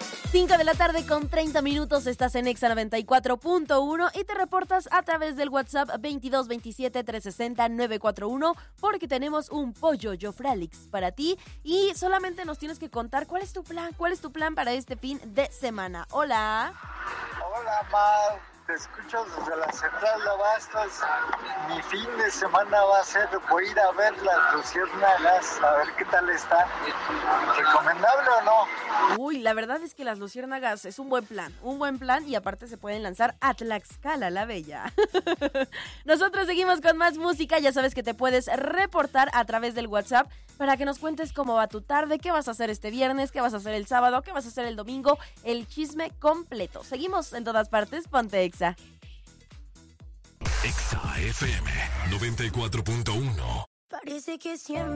5 de la tarde con 30 minutos, estás en Exa 94.1 y te reportas a través del WhatsApp 2227-360-941 porque tenemos un pollo Jofralix para ti y solamente nos tienes que contar cuál es tu plan para este fin de semana. Hola. Hola, Mar. Te escucho desde la central de Abastos. Mi fin de semana va a ser, voy a ir a ver las luciérnagas, a ver qué tal están. ¿Recomendable o no? Uy, la verdad es que las luciérnagas es un buen plan y aparte se pueden lanzar a Tlaxcala la Bella. Nosotros seguimos con más música, ya sabes que te puedes reportar a través del WhatsApp para que nos cuentes cómo va tu tarde, qué vas a hacer este viernes, qué vas a hacer el sábado, qué vas a hacer el domingo, el chisme completo. Seguimos en todas partes, ponte Exa. Exa FM 94.1. Parece que siempre